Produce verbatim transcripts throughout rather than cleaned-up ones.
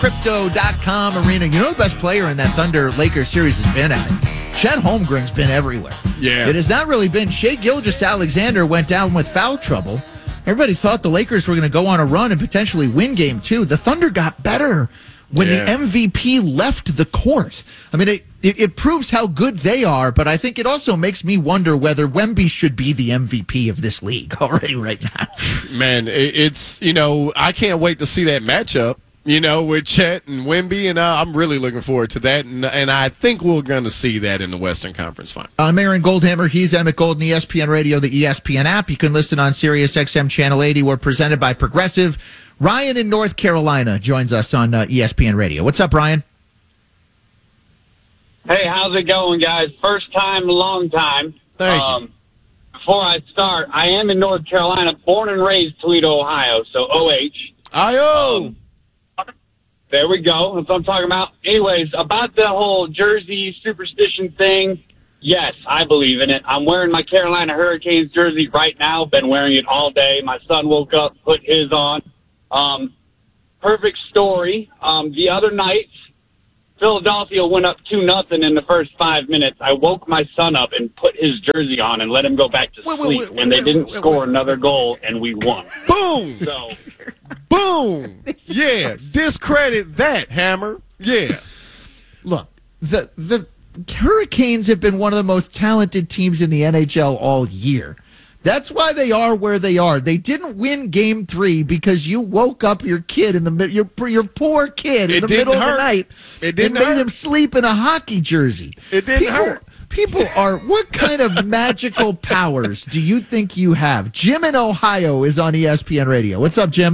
Crypto dot com arena. You know the best player in that Thunder Lakers series has been at it. Chet Holmgren's been everywhere. Yeah. It has not really been. Shai Gilgeous-Alexander went down with foul trouble. Everybody thought the Lakers were going to go on a run and potentially win game two. The Thunder got better when yeah. the M V P left the court. I mean, it, it, it proves how good they are, but I think it also makes me wonder whether Wemby should be the M V P of this league already right now. Man, it's, you know, I can't wait to see that matchup, you know, with Chet and Wemby, and uh, I'm really looking forward to that, and, and I think we're going to see that in the Western Conference Final. I'm Aaron Goldhammer. He's Emmett Golden, E S P N Radio, the E S P N app. You can listen on Sirius X M Channel eighty. We're presented by Progressive. Ryan in North Carolina joins us on uh, E S P N Radio. What's up, Ryan? Hey, how's it going, guys? First time, long time. Thank um, you. Before I start, I am in North Carolina, born and raised Toledo, Ohio, so O H. I O. Um, there we go. That's what I'm talking about. Anyways, about the whole jersey superstition thing, yes, I believe in it. I'm wearing my Carolina Hurricanes jersey right now. Been wearing it all day. My son woke up, put his on. Um, perfect story. Um, the other night, Philadelphia went up two nothing in the first five minutes. I woke my son up and put his jersey on and let him go back to wait, sleep, wait, wait, and they wait, didn't wait, wait, score wait. another goal, and we won. Boom! So, Boom! Yeah, discredit that, Hammer. Yeah. Look, the the Hurricanes have been one of the most talented teams in the N H L all year. That's why they are where they are. They didn't win game three because you woke up your kid in the middle, your, your poor kid in It the didn't middle of hurt. the night. It didn't and made hurt. him sleep in a hockey jersey. It didn't people, hurt. People are, what kind of magical powers do you think you have? Jim in Ohio is on E S P N Radio. What's up, Jim?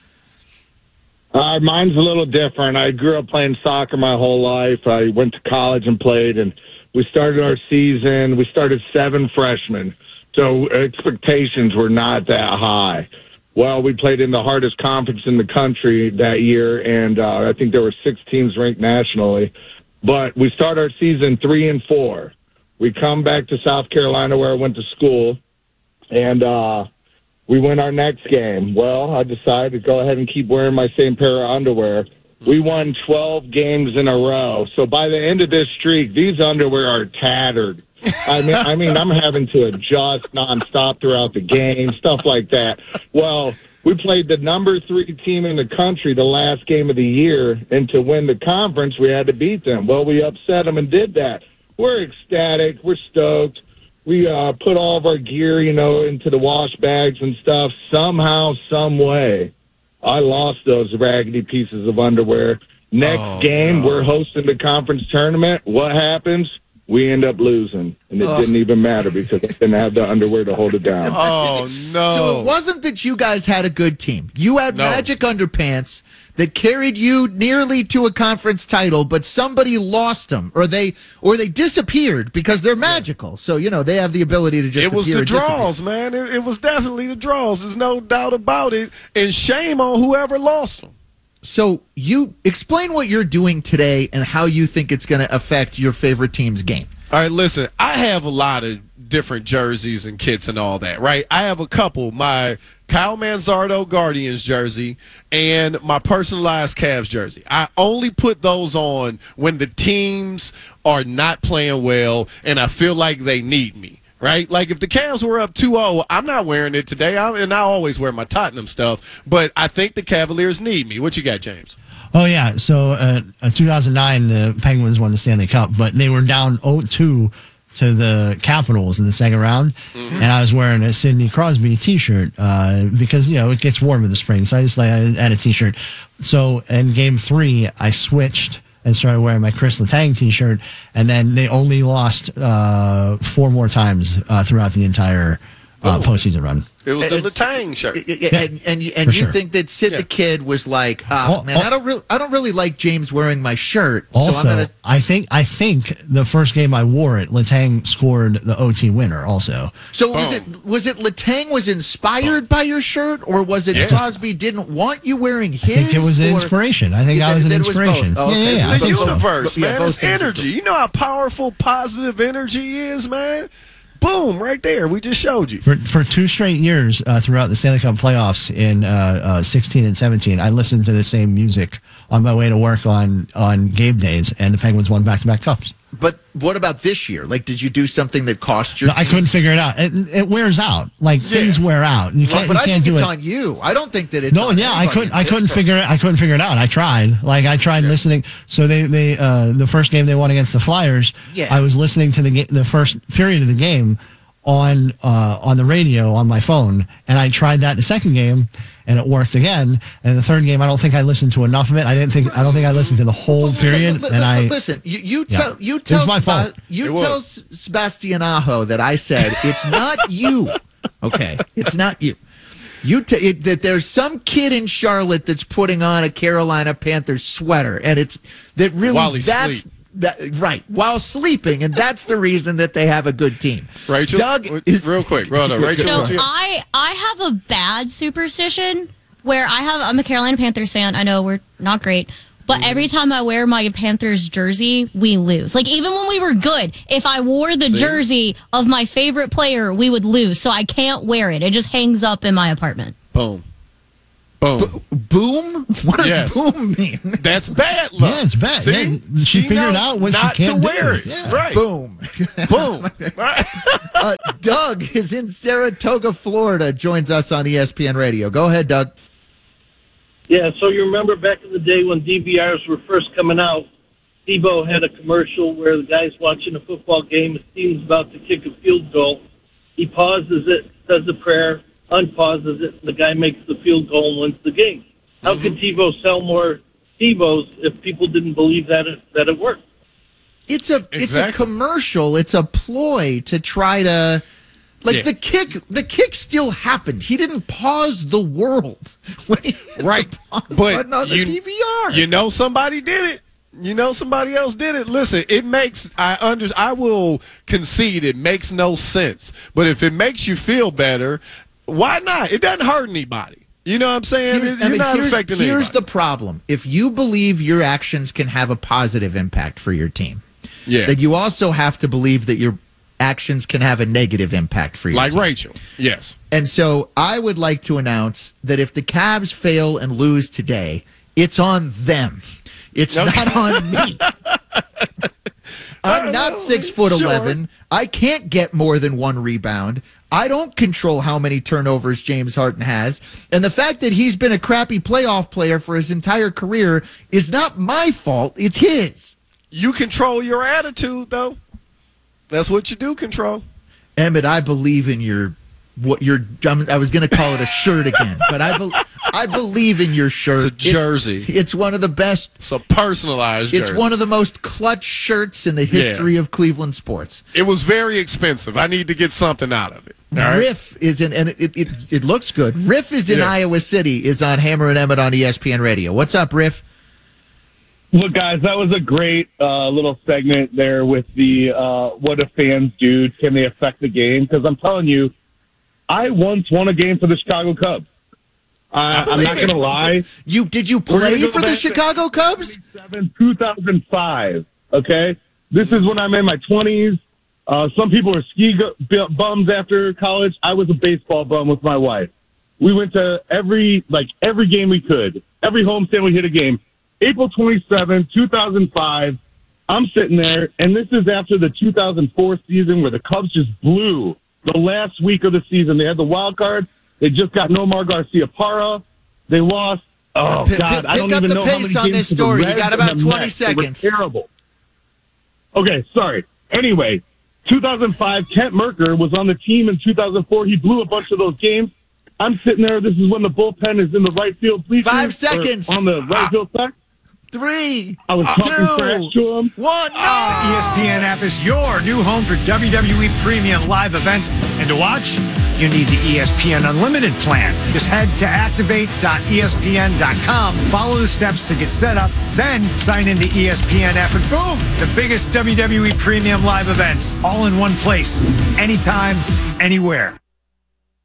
Uh, mine's a little different. I grew up playing soccer my whole life. I went to college and played, and we started our season. We started seven freshmen, so expectations were not that high. Well, we played in the hardest conference in the country that year, and uh, I think there were six teams ranked nationally. But we start our season three and four. We come back to South Carolina where I went to school, and uh, we win our next game. Well, I decided to go ahead and keep wearing my same pair of underwear. We won twelve games in a row. So by the end of this streak, these underwear are tattered. I mean, I mean, I'm having to adjust nonstop throughout the game, stuff like that. Well, we played the number three team in the country the last game of the year, and to win the conference, we had to beat them. Well, we upset them and did that. We're ecstatic. We're stoked. We uh, put all of our gear, you know, into the wash bags and stuff. Somehow, some way, I lost those raggedy pieces of underwear. Next Oh, game, no. we're hosting the conference tournament. What happens? We end up losing, and it Oh. didn't even matter because I didn't have the underwear to hold it down. Oh, no. So it wasn't that you guys had a good team. You had No. magic underpants that carried you nearly to a conference title, but somebody lost them, or they or they disappeared because they're magical. So, you know, they have the ability to just It was appear the and disappear. draws, man. It, it was definitely the draws. There's no doubt about it. And shame on whoever lost them. So you explain what you're doing today and how you think it's going to affect your favorite team's game. All right, listen, I have a lot of different jerseys and kits and all that, right? I have a couple. My Kyle Manzardo Guardians jersey and my personalized Cavs jersey. I only put those on when the teams are not playing well and I feel like they need me. Right? Like, if the Cavs were up two oh, I'm not wearing it today, I, and I always wear my Tottenham stuff, but I think the Cavaliers need me. What you got, James? Oh, yeah. So, uh, in two thousand nine, the Penguins won the Stanley Cup, but they were down oh two to the Capitals in the second round, mm-hmm. and I was wearing a Sidney Crosby T-shirt uh, because, you know, it gets warm in the spring, so I just like, I had a T-shirt. So, in game three, I switched and started wearing my Chris Letang T-shirt, and then they only lost uh, four more times uh, throughout the entire uh, postseason run. It was the It's- Letang shirt. Yeah, and and, you- and For you sure. think that Sid Yeah. the Kid was like, oh, Oh, man, oh. I don't really, I don't really like James wearing my shirt. So Also, I'm gonna. I think I think the first game I wore it, Letang scored the O T winner. Also, So was it was it Letang was inspired by your shirt, or was it Yeah. Crosby didn't want you wearing his? I think it was an or- inspiration. I think Yeah, I was an that it was both. inspiration. Oh, okay. Yeah, yeah, So yeah, It's I the think so. universe, Yeah, man. both It's things are energy. good. You know how powerful positive energy is, man? Boom, right there. We just showed you. For, for two straight years uh, throughout the Stanley Cup playoffs in uh, uh, sixteen and seventeen, I listened to the same music on my way to work on, on game days, and the Penguins won back-to-back cups. But what about this year? Like, did you do something that cost your No, I team? couldn't figure it out. It, it wears out. Like, Yeah. things wear out. You Well, can't, but you I can't think do it's it. on you. I don't think that it's No, on yeah, I anybody couldn't. in I couldn't Pittsburgh. figure it. I couldn't figure it out. I tried. Like I tried listening. So they, they, uh, the first game they won against the Flyers. Yeah. I was listening to the ga- the first period of the game on uh, on the radio on my phone, and I tried that the second game, and it worked again. And the third game, I don't think I listened to enough of it. I didn't think. I don't think I listened to the whole period. L- l- And I listen. You, you tell Yeah. you It tell was my Seba- fault. you It tell was. S- Sebastian Aho that I said it's not you. Okay, it's not you. You t- it, that there's some kid in Charlotte that's putting on a Carolina Panthers sweater, and it's that really While he's that's asleep. that right while sleeping, and that's the reason that they have a good team. Rachel, Doug w- is real quick, brother. Rachel, So what you- I I have a bad superstition where I have I'm a Carolina Panthers fan. I know we're not great, but every time I wear my Panthers jersey, we lose. Like even when we were good, if I wore the jersey of my favorite player, we would lose. So I can't wear it. It just hangs up in my apartment. boom, boom. boom. What does Yes. boom mean? That's bad luck. Yeah, it's bad. See? Yeah, she figured knows out what she not can't to do. wear it. Yeah. Right. Boom. Boom. Uh, Doug is in Saratoga, Florida. Joins us on E S P N Radio. Go ahead, Doug. Yeah, so you remember back in the day when D V Rs were first coming out, Tebow had a commercial where the guy's watching a football game, his team's about to kick a field goal. He pauses it, says a prayer, unpauses it, and the guy makes the field goal and wins the game. How Mm-hmm. could Tebow sell more Tebows if people didn't believe that it, that it worked? It's a it's a Exactly. commercial. It's a ploy to try to like Yeah. the kick. The kick still happened. He didn't pause the world when he hit Right. the pause But button on the you- D V R. You know somebody did it. You know somebody else did it. Listen, it makes I under I will concede it makes no sense. But if it makes you feel better, why not? It doesn't hurt anybody. You know what I'm saying? Here's- It- I You're mean, not here's, affecting here's the anybody. problem. If you believe your actions can have a positive impact for your team, Yeah. then you also have to believe that your actions can have a negative impact for your Like team. Rachel. Yes. And so I would like to announce that if the Cavs fail and lose today, it's on them. It's Okay. not on me. I'm not six foot Sure. eleven. I can't get more than one rebound. I don't control how many turnovers James Harden has. And the fact that he's been a crappy playoff player for his entire career is not my fault. It's his. You control your attitude though. That's what you do control. Emmett, I believe in your what your. I'm- I was going to call it a shirt again, but I be, I believe in your shirt. It's a jersey. It's, it's one of the best. It's a personalized It's jersey. one of the most clutch shirts in the history of Cleveland sports. It was very expensive. I need to get something out of it. All right? Riff is in, and it, it it looks good. Riff is in Yeah. Iowa City. Is on Hammer and Emmett on E S P N Radio. What's up, Riff? Look, guys, that was a great uh, little segment there with the uh, what do fans do? Can they affect the game? Because I'm telling you, I once won a game for the Chicago Cubs. I, I'm not going to lie. You did you We're gonna play go for the back to Chicago Cubs? two thousand five, okay? This is when I'm in my twenties. Uh, some people are ski gu- bu- bums after college. I was a baseball bum with my wife. We went to every, like, every game we could. Every homestand we hit a game. April twenty-seventh, two thousand five, I'm sitting there, and this is after the two thousand four season where the Cubs just blew the last week of the season. They had the wild card. They just got Nomar Garcia-Parra. They lost. Oh, P- God. p- I don't pick up even the know how pace many on games this to the story. You Reds got and about the twenty Mets. They were seconds. terrible. Okay, sorry. Anyway, two thousand five, Kent Merker was on the team in two thousand four. He blew a bunch of those games. I'm sitting there. This is when the bullpen is in the right field bleachers. Five or seconds. On the right field side. Three, I was talking two, trash to him. one. No! The E S P N app is your new home for W W E premium live events. And to watch, you need the E S P N Unlimited plan. Just head to activate dot E S P N dot com, follow the steps to get set up, then sign into E S P N app, and boom, the biggest W W E premium live events all in one place, anytime, anywhere.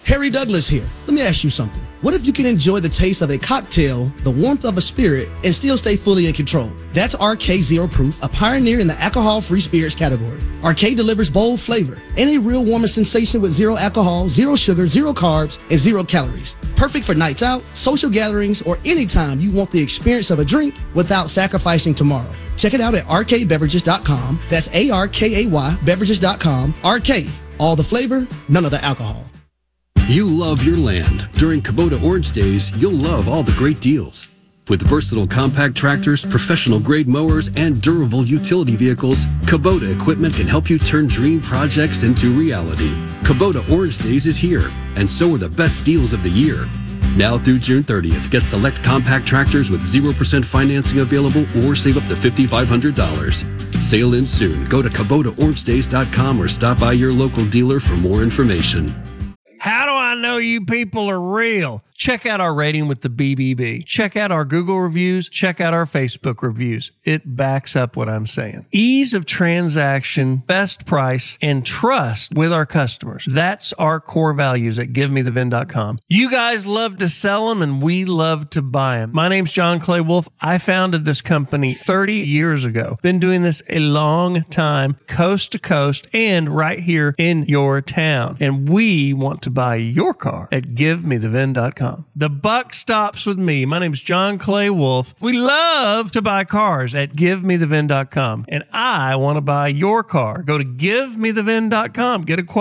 Harry Douglas here. Let me ask you something. What if you can enjoy the taste of a cocktail, the warmth of a spirit, and still stay fully in control? That's R K Zero Proof, a pioneer in the alcohol-free spirits category. R K delivers bold flavor and a real warming sensation with zero alcohol, zero sugar, zero carbs, and zero calories. Perfect for nights out, social gatherings, or anytime you want the experience of a drink without sacrificing tomorrow. Check it out at R K beverages dot com. That's A R K A Y beverages dot com. R K, all the flavor, none of the alcohol. You love your land. During Kubota Orange Days, you'll love all the great deals. With versatile compact tractors, professional-grade mowers, and durable utility vehicles, Kubota equipment can help you turn dream projects into reality. Kubota Orange Days is here, and so are the best deals of the year. Now through June thirtieth, get select compact tractors with zero percent financing available or save up to five thousand five hundred dollars. Sale ends soon. Go to Kubota Orange Days dot com or stop by your local dealer for more information. How do I know you people are real? Check out our rating with the B B B. Check out our Google reviews. Check out our Facebook reviews. It backs up what I'm saying. Ease of transaction, best price, and trust with our customers. That's our core values at give me the vin dot com. You guys love to sell them, and we love to buy them. My name's John Clay Wolf. I founded this company thirty years ago. Been doing this a long time, coast to coast, and right here in your town. And we want to buy your car at give me the vin dot com. The buck stops with me. My name's John Clay Wolf. We love to buy cars at give me the vin dot com. And I want to buy your car. Go to give me the vin dot com. Get a quote.